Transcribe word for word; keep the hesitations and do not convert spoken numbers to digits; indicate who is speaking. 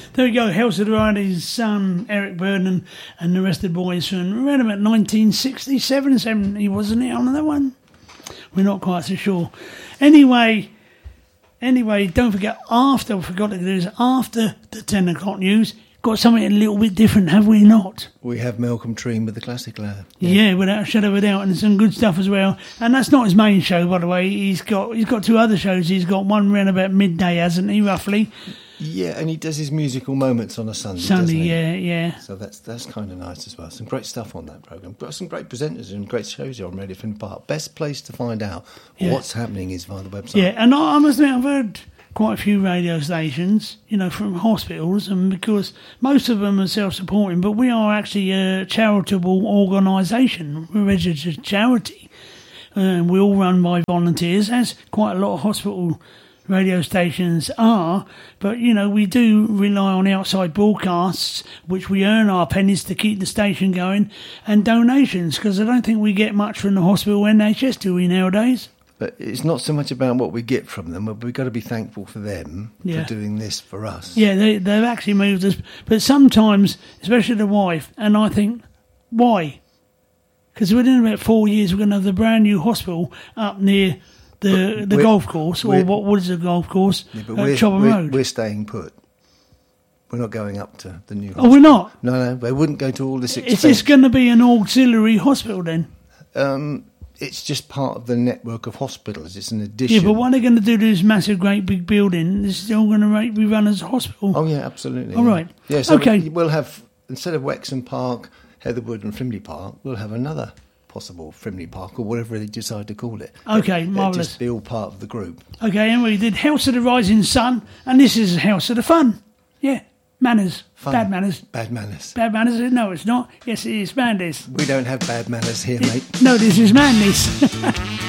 Speaker 1: there we go. House of the Rising Sun, Eric Burdon, and the rest of the boys from around about nineteen sixty-seven, seventy, wasn't it, on that one? We're not quite so sure. Anyway, anyway, don't forget, after, I forgot to do this, after the ten o'clock news, got something a little bit different, have we not?
Speaker 2: We have Malcolm Treem with the Classic Lab.
Speaker 1: Yeah. yeah, without a shadow of a doubt, and some good stuff as well. And that's not his main show, by the way. He's got he's got two other shows. He's got one around about midday, hasn't he, roughly?
Speaker 2: Yeah, and he does his musical moments on a Sunday,
Speaker 1: Sunday,
Speaker 2: doesn't he?
Speaker 1: yeah, yeah.
Speaker 2: So that's that's kind of nice as well. Some great stuff on that programme. Got some great presenters and great shows here on Radio Finn Park. Best place to find out
Speaker 1: Yeah.
Speaker 2: what's happening is via the website.
Speaker 1: Yeah, and I, I must admit, I've heard quite a few radio stations, you know, from hospitals, and because most of them are self-supporting, but we are actually a charitable organisation. We're a registered charity, and we're all run by volunteers, as quite a lot of hospital radio stations are, but you know, we do rely on outside broadcasts, which we earn our pennies to keep the station going, and donations, because I don't think we get much from the hospital N H S, do we, nowadays?
Speaker 2: But it's not so much about what we get from them, but we've got to be thankful for them
Speaker 1: Yeah.
Speaker 2: for doing this for us.
Speaker 1: Yeah, they, they've actually moved us, but sometimes, especially the wife, and I think, why? Because within about four years we're going to have the brand new hospital up near the
Speaker 2: But
Speaker 1: the
Speaker 2: we're-
Speaker 1: golf course, or
Speaker 2: we're-
Speaker 1: what, what is the golf course?
Speaker 2: Yeah, but
Speaker 1: at
Speaker 2: we're,
Speaker 1: Chobham
Speaker 2: we're,
Speaker 1: Road.
Speaker 2: we're staying put. We're not going up to the new
Speaker 1: Oh, we're not?
Speaker 2: No, no, they wouldn't go to all this expense.
Speaker 1: Is this going to be an auxiliary hospital then?
Speaker 2: Um, it's just part of the network of hospitals. It's an addition.
Speaker 1: Yeah, but what are they going to do to this massive, great big building? This is all going to be run as a hospital.
Speaker 2: Oh, yeah, absolutely.
Speaker 1: All
Speaker 2: yeah.
Speaker 1: right.
Speaker 2: Yeah, so
Speaker 1: Okay.
Speaker 2: we- we'll have, instead of Wexham Park, Heatherwood and Frimley Park, we'll have another possible Frimley Park, or whatever they decide to call it.
Speaker 1: Okay,
Speaker 2: It- it'll
Speaker 1: marvellous.
Speaker 2: just be all part of the group.
Speaker 1: Okay, and we did House of the Rising Sun, and this is House of the Fun. Yeah, manners.
Speaker 2: Fun.
Speaker 1: Bad manners.
Speaker 2: Bad manners.
Speaker 1: Bad manners? No, it's not. Yes, it is. Madness.
Speaker 2: We don't have bad manners here, mate.
Speaker 1: No, this is madness.